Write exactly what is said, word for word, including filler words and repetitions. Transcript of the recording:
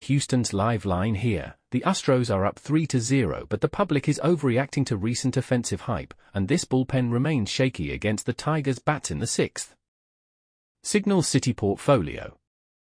Houston's live line here. The Astros are up three to zero, but the public is overreacting to recent offensive hype, and this bullpen remains shaky against the Tigers' bats in the sixth. Signal City Portfolio.